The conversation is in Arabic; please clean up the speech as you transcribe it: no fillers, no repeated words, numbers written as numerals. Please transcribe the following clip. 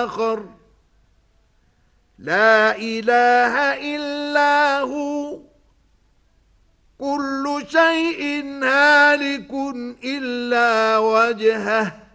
آخر لا إله إلا هو كل شيء هالك إلا وجهه